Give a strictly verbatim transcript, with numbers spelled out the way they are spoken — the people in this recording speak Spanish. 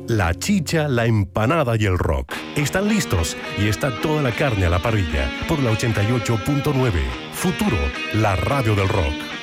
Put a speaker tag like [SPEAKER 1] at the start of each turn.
[SPEAKER 1] La chicha, la empanada y el rock. Están listos y está toda la carne a la parrilla por la ochenta y ocho punto nueve. Futuro, la radio del rock.